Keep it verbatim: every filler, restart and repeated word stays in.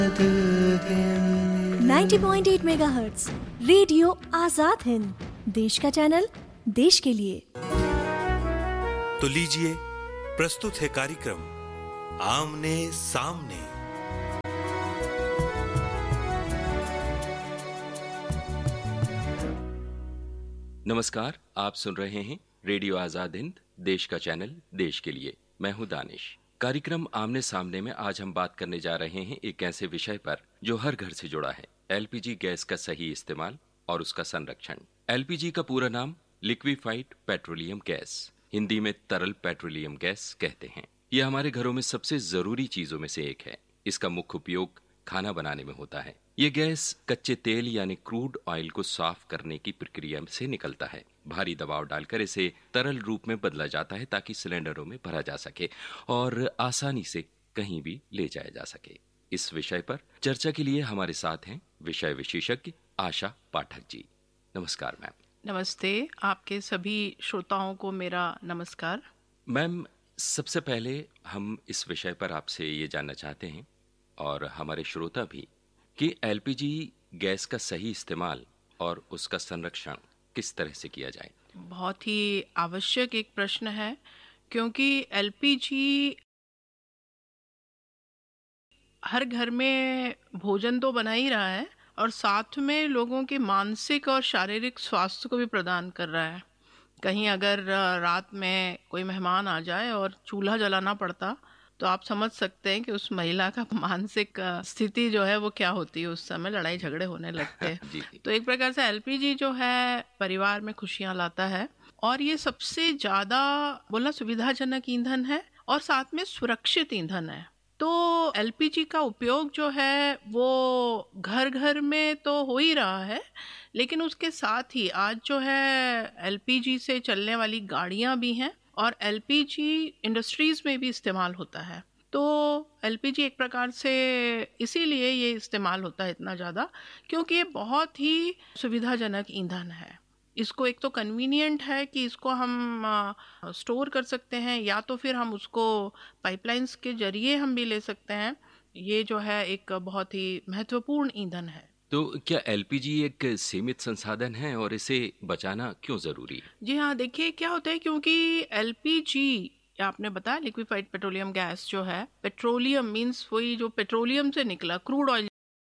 नब्बे पॉइंट आठ megahertz radio Azad Hind, देश का चैनल, देश के लिए। तो लीजिए, प्रस्तुत है कार्यक्रम आमने सामने। नमस्कार, आप सुन रहे हैं रेडियो आजाद हिंद, देश का चैनल, देश के लिए। मैं हूं दानिश। कार्यक्रम आमने सामने में आज हम बात करने जा रहे हैं एक ऐसे विषय पर जो हर घर से जुड़ा है, एलपीजी गैस का सही इस्तेमाल और उसका संरक्षण। एलपीजी का पूरा नाम लिक्विफाइड पेट्रोलियम गैस, हिंदी में तरल पेट्रोलियम गैस कहते हैं। यह हमारे घरों में सबसे जरूरी चीजों में से एक है। इसका मुख्य उपयोग खाना बनाने में होता है। यह गैस कच्चे तेल यानी क्रूड ऑयल को साफ करने की प्रक्रिया से निकलता है। भारी दबाव डालकर इसे तरल रूप में बदला जाता है ताकि सिलेंडरों में भरा जा सके और आसानी से कहीं भी ले जाया जा सके। इस विषय पर चर्चा के लिए हमारे साथ हैं विषय विशेषज्ञ आशा पाठक जी। नमस्कार मैम। नमस्ते, आपके सभी श्रोताओं को मेरा नमस्कार। मैम, सबसे पहले हम इस विषय पर आपसे ये जानना चाहते हैं और हमारे श्रोता भी कि एलपीजी गैस का सही इस्तेमाल और उसका संरक्षण किस तरह से किया जाए। बहुत ही आवश्यक एक प्रश्न है, क्योंकि एलपीजी हर घर में भोजन तो बना ही रहा है और साथ में लोगों के मानसिक और शारीरिक स्वास्थ्य को भी प्रदान कर रहा है। कहीं अगर रात में कोई मेहमान आ जाए और चूल्हा जलाना पड़ता तो आप समझ सकते हैं कि उस महिला का मानसिक स्थिति जो है वो क्या होती है। उस समय लड़ाई झगड़े होने लगते हैं। तो एक प्रकार से एलपीजी जो है परिवार में खुशियां लाता है और ये सबसे ज्यादा बोलना सुविधाजनक ईंधन है और साथ में सुरक्षित ईंधन है। तो एलपीजी का उपयोग जो है वो घर घर में तो हो ही रहा है, लेकिन उसके साथ ही आज जो है एलपीजी से चलने वाली गाड़ियां भी हैं और एलपीजी इंडस्ट्रीज में भी इस्तेमाल होता है। तो एलपीजी एक प्रकार से इसीलिए ये इस्तेमाल होता है इतना ज़्यादा क्योंकि ये बहुत ही सुविधाजनक ईंधन है। इसको एक तो कन्वीनियंट है कि इसको हम स्टोर कर सकते हैं या तो फिर हम उसको पाइपलाइंस के जरिए हम भी ले सकते हैं। ये जो है एक बहुत ही महत्वपूर्ण ईंधन है। तो क्या एलपीजी एक सीमित संसाधन है और इसे बचाना क्यों जरूरी है? जी हाँ, देखिए क्या होता है, क्योंकि एलपीजी आपने बताया लिक्विफाइड पेट्रोलियम गैस जो है, पेट्रोलियम मीन्स वही जो पेट्रोलियम से निकला क्रूड ऑयल